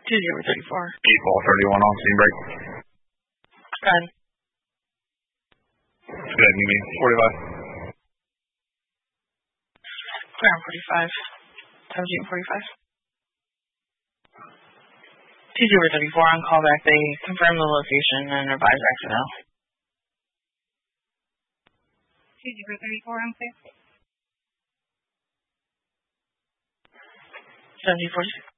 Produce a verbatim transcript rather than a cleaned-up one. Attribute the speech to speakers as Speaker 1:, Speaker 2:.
Speaker 1: two zero thirty-four.
Speaker 2: eight ball thirty-one on scene break.
Speaker 1: Go ahead.
Speaker 2: Go ahead, you mean forty-five?
Speaker 1: Ground forty-five. seventeen forty-five. two zero thirty-four on callback. They confirm the location and advise X N L.
Speaker 3: two zero thirty-four on clear.
Speaker 1: seventeen forty-six.